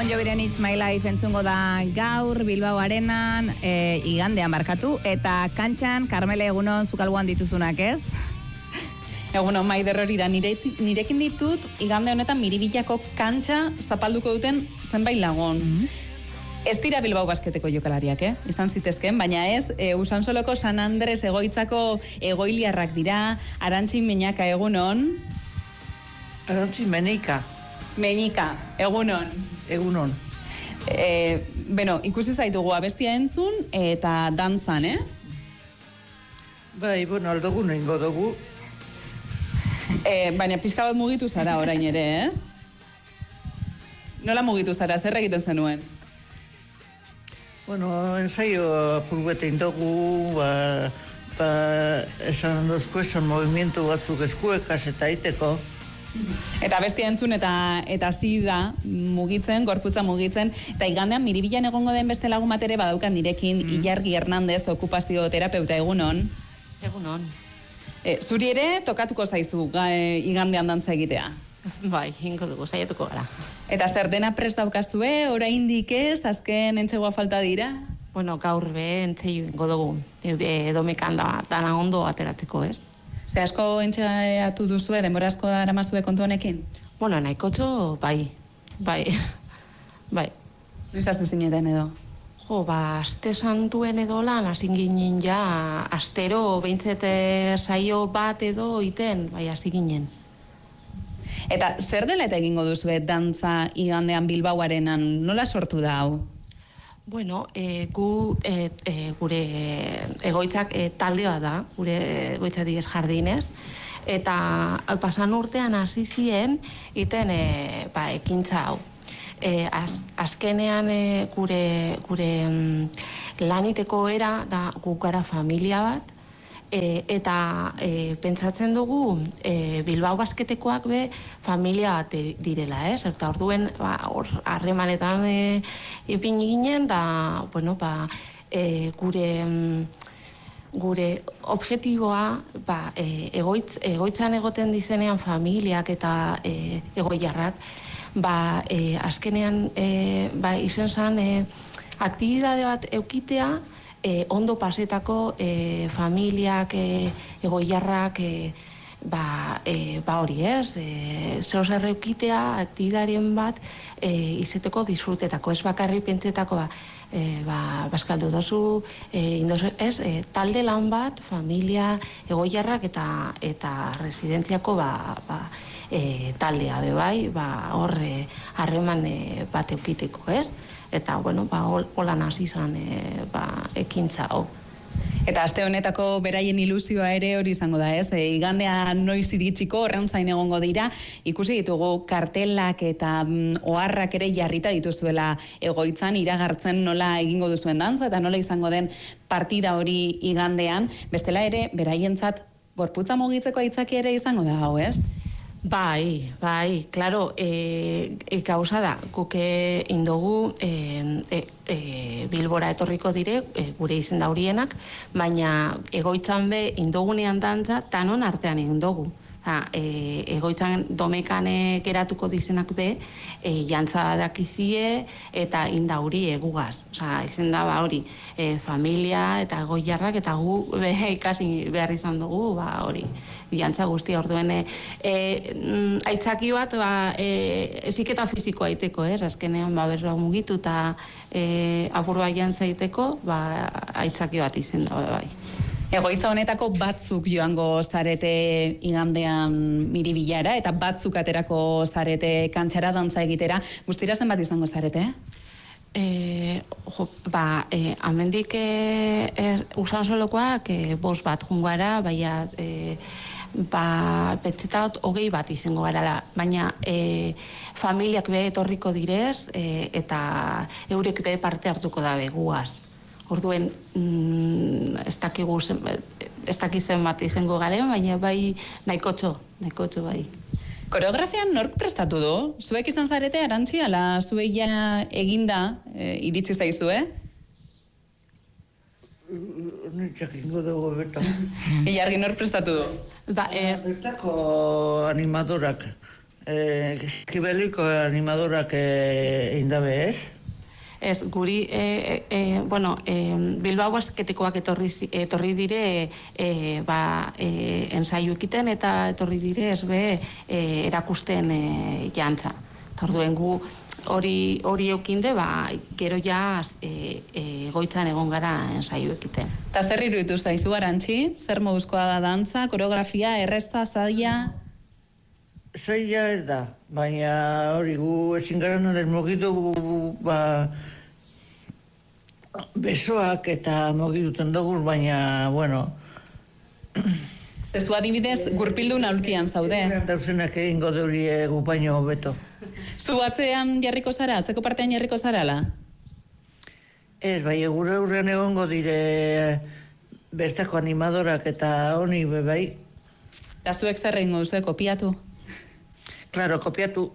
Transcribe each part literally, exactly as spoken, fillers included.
Bon Joviren It's My Life entzungo da gaur Bilbao Arenan, e, igandean markatu, eta kantxan, Karmele, egunon zukalguan dituzunak, ez? Egunon, Maider horira, nire, nirekin ditut, igande honetan Miribillako kantxa zapalduko duten zenbait lagun. Mm-hmm. Ez dira Bilbao basketeko jokalariak, eh? Izan zitezken, baina ez, e, Usansoloko San Andres egoitzako egoiliarrak dira, Arantxi Meñaka, egunon. Arantxi Meñika. Meñika, egunon. Egunon. E, bueno, ikusi zaitugu abestia entzun eta dantzan, ez? Bai, bueno, aldogu nengo dugu. E, baina pixka bat mugitu zara orain ere, ez? Nola mugitu zara, zer egiten zenuen? Bueno, ensaio apurguete indogu, ba, ba, esan dozko esan movimiento batzuk eskuekaz eta iteko. Eta bestia entzun eta eta hasi da mugitzen, gorputza mugitzen, eta igandean Miribilan egongo den beste lagun bat ere badaukan nirekin, mm. Ilargi Hernandez, okupazio terapeuta, egunon. Egunon. E, zuri ere tokatuko zaizu e, igandean dantza egitea? Bai, ingo dugu, saiatuko gara. Eta zer dena prest daukazue, oraindik ez, azken entxegoa falta dira? Bueno, gaur be, entxeio ingo dugu, e, domekan da, dana ondo ateratzeko, ez? Ze asko entxeatu duzue, denbora asko daramazue kontu honekin? Bueno, nahikotxo, bai, bai, bai. Noiz hasi zineten edo? Jo, ba, aste santuen edo lan, hasi ginen ja, astero, behintzete saio bat edo iten, bai, hasi ginen. Eta zer dela eta egingo duzue dantza igandean Bilbao Arenan, nola sortu da hau? Bueno, e, gu, e, e, gure egoitzak e, taldea da, gure egoitzak diez jardinez, eta pasan urtean hasi zien iten e, ba, ekintza hau. E, az, azkenean e, gure, gure mm, laniteko era da gukara familia bat, E, eta e, pentsatzen dugu e, Bilbao basketekoak be familia bat direla, ez? Eta orduen harremanetan ba, e, ipini ginen, da, bueno, ba, e, gure gure objektiboa ba, e, egoitz, egoitzan egoten dizenean familiak eta e, egoiarrak, ba, e, azkenean e, ba, izen zan e, aktibitate bat eukitea, E, ondo pasetako e, familiak, e, egoiarrak, e, ba, e, ba hori ez, e, zehoz erreukitea, aktibidarien bat, e, izeteko disfrutetako, ez bakarri pentsetako, ba, e, ba, baskaldu dozu, e, indozu, ez, e, talde lan bat, familia, egoiarrak eta eta residentziako ba, ba, e, taldea bebai, ba, horre harreman e, bat eukiteko, ez? Eta, bueno, ba, holan hasi izan e, ba, ekintza hau. Eta aste honetako beraien ilusioa ere hori izango da, ez? E, igandean noiz iritsiko, horren zain egongo dira, ikusi ditugu kartelak eta mm, oharrak ere jarrita dituzuela egoitzan, iragartzen nola egingo duzuen dantza, eta nola izango den partida hori igandean, bestela ere, beraientzat gorputza mugitzeko aitzaki ere izango da hau, ez? Bai, bai, klaro, e, e, gauza da, guke indogu e, e, e, Bilbora etorriko dire, e, gure izen daurienak, baina egoitzan be indogunean dantza, tanon artean indogu. Ha, e, egoitzan domekane geratuko dizenak be, e, jantza dakizie eta indauri egugaz. Osa, izen da ba hori, e, familia eta egoiarrak eta gu be, ikasi behar izan dugu, ba hori, jantza guztia orduen. E, e, aitzaki bat, ba, e, eziketa fizikoa aiteko, ez? Azkenean, ba, berroa mugitu eta e, apurba jantza aiteko, ba, aitzaki bat izen da, bai. Egoitza honetako batzuk joango zarete igandean Miribilara, eta batzuk aterako zarete kantxara dantza egitera. Guztira zenbat izango zarete? E, jo, ba, e, amendik e, er, Usansolokoak e, bos bat jungara, baina e, ba, betzetat hogei bat izango gara, baina e, familiak be etorriko direz, e, eta eurek be parte hartuko dabe guaz. Orduen, mm, ez dakigu zen, ez dakizen bat izango garen, baina bai nahikotxo, nahikotxo bai. Koreografian nork prestatu du? Zuek izan zarete, Arantxi, ala zuek ja eginda e, iritsi zaizu, eh? Nitzak ingo dugu betan. Ilargi nork prestatu du? Ba, ez... Bertako animadorak eh, Eskibeliko animadorak eh, indabe, ez? Ez, guri, e, e, bueno, e, Bilbao basketekoak etorri, etorri dire e, ba, e, ensaio ekiten eta etorri dire ez be e, erakusten e, jantza. Eta orduen gu hori hori eukinde, ba, gero ja e, e, goitzan egon gara ensaio ekiten. Eta zer iruditu zaizu, Arantxi? Zer moduzkoa da dantza, koreografia, errezta, zaila? Zaila ez da, baina hori gu ezin gara noren mugitu, ba, besoak eta mogituten dugu, baina, bueno... Zezu adibidez, gurpildu naulkian zaude. Dauzenak egingo deuri gu baino hobeto. Zu atzean jarriko zara, atzeko partean jarriko zarala? Ez, bai, gure aurrean egongo dire bertako animadorak eta honi bai. Eta zuek zer egingo duzue, kopiatu? Claro, kopiatu.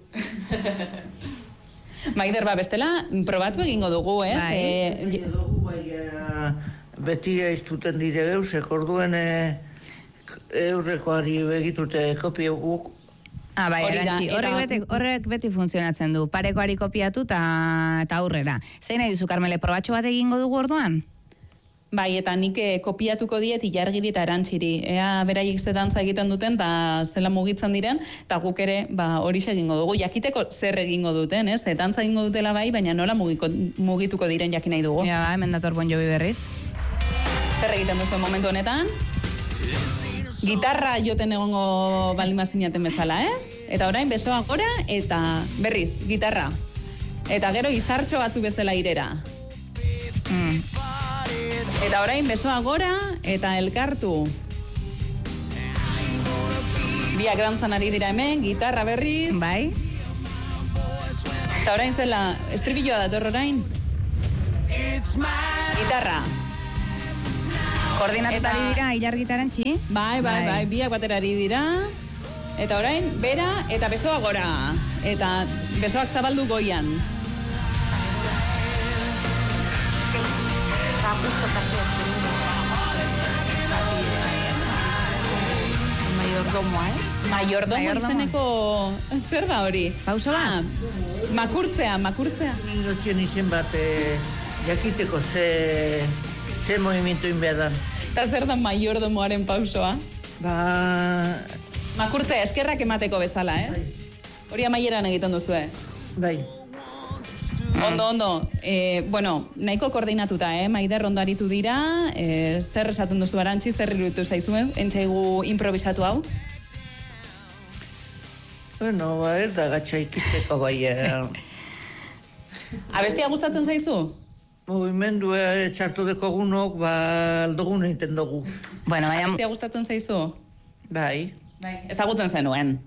Maider, ba, bestela, probatu egingo dugu, ez? Bai, e, egingo dugu, bai, beti iztuten dire geusek, orduen eurrekoari begitute kopia guk. Ah, bai, Hori da, Arantxi, horrek, eta- beti, horrek beti funtzionatzen du, parekoari kopiatu eta eta aurrera. Zein nahi duzu, Karmele, probatxo bat egingo dugu orduan? Bai, eta nik eh, kopiatuko diet ilargiri eta Arantxiri. Ea beraiek ze dantza egiten duten, eta zela mugitzen diren, eta guk ere ba, hori egingo dugu. Jakiteko zer egingo duten, ez? E, dantza egingo dutela bai, baina nola mugiko, mugituko diren jakin nahi dugu. Ja, ba, hemen dator Bon Jovi berriz. Zer egiten duzu momentu honetan? Gitarra joten egongo balimazinaten bezala, ez? Eta orain besoa gora eta berriz, gitarra. Eta gero izartxo batzu bezala irera. Mm. Eta orain besoa gora eta elkartu. Biak dantzan ari dira hemen, gitarra berriz. Bai. Eta orain zela, estribilloa dator orain. Gitarra. Koordinatutari Eta- dira, ilargita Arantxi? Bai, bai, bai, biak batera ari dira. Eta orain, bera eta besoa gora. Eta besoak zabaldu goian. Maiordomoa, eh? Maiordomo Maiordomo. izeneko zer da hori? Pauso bat? Ah, makurtzea, makurtzea. Nindotien izen bat eh, jakiteko ze, ze movimiento inbedan. Eta zer da maiordomoaren pausoa? Ba, Makurtzea, eskerrak emateko bezala, eh? Hori amaieran egiten duzue. bai. Ondo, ondo. E, bueno, nahiko koordinatuta, eh? Maider ondo aritu dira. E, zer esaten duzu Arantxi, zer iruditu zaizuen? Entzaigu improvisatu hau? Bueno, ba, ez da gatsa ikisteko bai. Eh, Abestia gustatzen zaizu? mugimendua txartu dekogunok, ba, aldogun egiten dugu. Bueno, baina... Abestia gustatzen zaizu? Bai, Bai. Ezagutzen zenuen.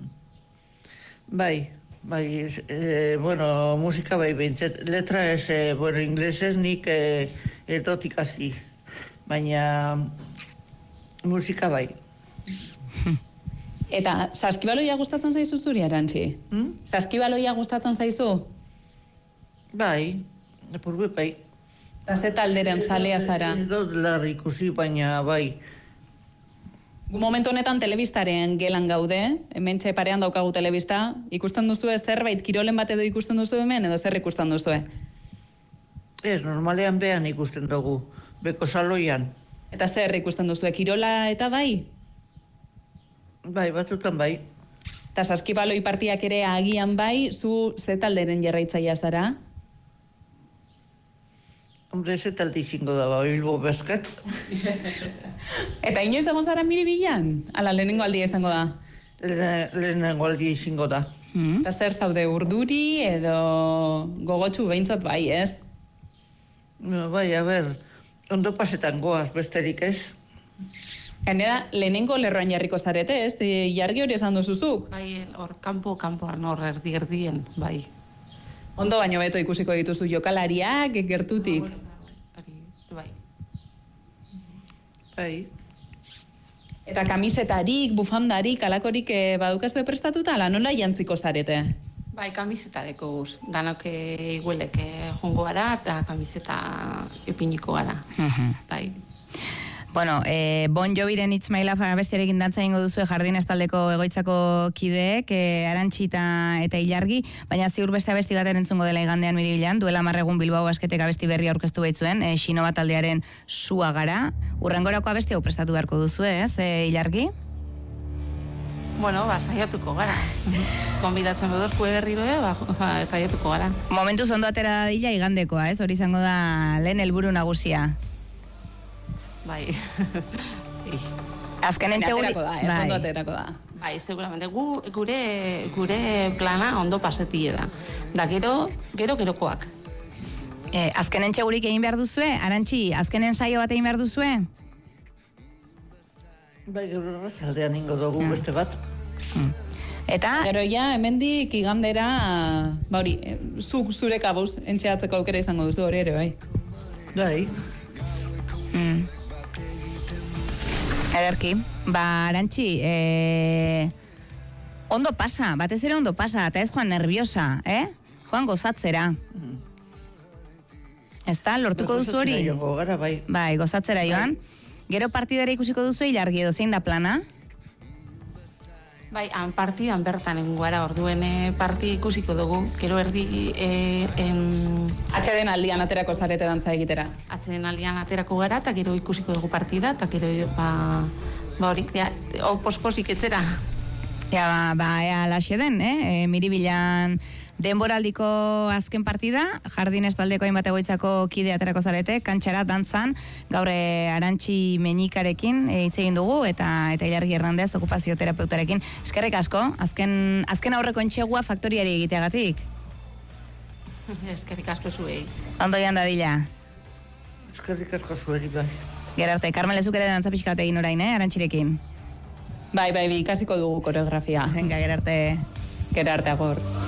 bai. Bai, eh, bueno, musika bai behintzet. Letra ez, eh, bueno, inglesez nik eh, edotik hasi. Baina musika bai. Eta saskibaloia gustatzen zaizu zuri, Arantxi? Hmm? Saskibaloia gustatzen zaizu? Bai, apurbe bai. Eta ze talderen zalea zara? Ez dut larri ikusi, baina bai. Gu momentu honetan telebistaren gelan gaude, hementxe parean daukagu telebista, ikusten duzue zerbait kirolen bat edo ikusten duzu hemen, edo zer ikusten duzue? Ez, normalean behan ikusten dugu, beko saloian. Eta zer ikusten duzue, kirola eta bai? Bai, batzutan bai. Eta saskibaloi partiak ere agian bai, zu ze talderen jarraitzaia zara? Hombre, ze talde izango da, ba, Bilbo Basket. Eta inoiz egon zara miribilan? Ala, lehenengo aldia izango da. Lehen- Lehenengo aldi izango da. Mm. Eta zer zaude urduri edo gogotsu behintzat bai, ez? No, bai, a ber, ondo pasetan goaz, besterik ez. Gainera, lehenengo lerroan jarriko zarete, ez? E, jargi hori esan duzuzuk. Bai, hor, kanpo, kanpoan hor erdi erdien, bai. Ondo baino beto ikusiko dituzu jokalariak gertutik. Hori, bai. Bai. Eta kamisetarik, bufandarik, alakorik eh, badukazue prestatuta, ala nola jantziko zarete? Bai, kamiseta deko guz. Danok eh, iguelek eh, jongo gara eta kamiseta ipiniko gara. Mhm. Bai. Bueno, eh, Bon Joviren It's My Life abestiarekin dantza ingo duzue Jardines taldeko egoitzako kideek, eh, Arantxi eta, eta Ilargi, baina ziur beste abesti baten entzungo dela igandean Miribilan, duela marregun Bilbao Basketek abesti berria aurkeztu baitzuen, eh, Xinoba taldearen Sua gara. Urrengorako abesti hau prestatu beharko duzue, ez, eh, Ilargi? Bueno, ba, saiatuko gara. Konbidatzen bedozku berriro, ba, ba, saiatuko gara. Momentuz ondo atera dadila igandekoa, ez? Hori izango da lehen helburu nagusia. Bai. Azkenen txeguri... Aterako da, ez bai. ondo aterako da. Bai, seguramente. Gu, gure, gure plana ondo pasetie da. Da, gero, gero, gerokoak. Eh, azkenen txegurik egin behar duzue? Arantxi, azkenen saio bat egin behar duzue? Bai, gero arratzaldean ingo dugu beste bat. Mm. Eta... Gero ja, hemendik igandera, ba hori, eh, zuk zure kabuz entxeatzeko aukera izango duzu hori ere, bai. Bai. Mm. Ederki, ba, Arantxi, eh, ondo pasa, batez ere ondo pasa, eta ez joan nerviosa, eh? Joan gozatzera. Mm. Ez da, lortuko duzu hori? Gozatzera joango gara, bai. Bai, gozatzera joan. Gero partidara ikusiko duzu Ilargi edo zein da plana? Bai, han partidan bertan egun gara, orduen e, parti ikusiko dugu, gero erdi... E, em, Atxeden aldian aterako zarete dantza egitera. Atzeden aldian aterako gara, eta gero ikusiko dugu partida, eta gero, ba, ba hori, ja, o posposik etzera. Ja, ba, ba ea laxe den, eh? E, Miribilan denboraldiko azken partida, Jardines taldeko hainbat egoitzako kide aterako zarete, kantxara, dantzan, gaur e, Arantxi Meñikarekin e, hitz egin dugu, eta eta Ilargi Hernandez okupazio terapeutarekin. Eskerrik asko, azken, azken aurreko entxegua faktoriari egiteagatik. Eskerrik asko zuei. Ondo joan dadila. Eskerrik asko zueri, bai. Gerarte, Carmen lezuk ere dantza pixka bat egin orain, eh, Arantxirekin. Bai, bai, ikasiko dugu koreografia. Venga, Gerarte. Gerarte, agor.